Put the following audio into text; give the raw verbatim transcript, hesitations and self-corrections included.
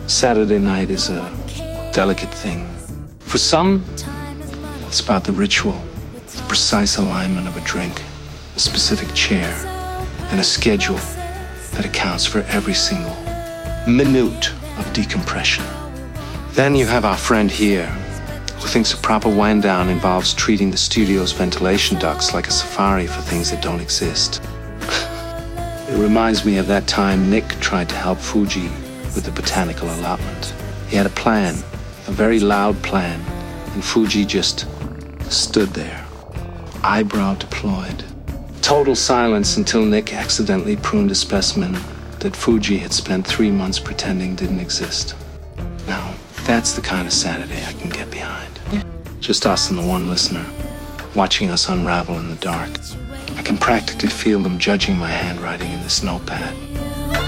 Saturday night is a delicate thing. For some, it's about the ritual, the precise alignment of a drink, a specific chair, and a schedule that accounts for every single minute of decompression. Then you have our friend here, who thinks a proper wind down involves treating the studio's ventilation ducts like a safari for things that don't exist. It reminds me of that time Nick tried to help Fuji with the botanical allotment. He had a plan, a very loud plan, and Fuji just stood there, eyebrow deployed. Total silence until Nick accidentally pruned a specimen that Fuji had spent three months pretending didn't exist. Now, that's the kind of Saturday I can get behind. Just us and the one listener, watching us unravel in the dark. I can practically feel them judging my handwriting in this notepad.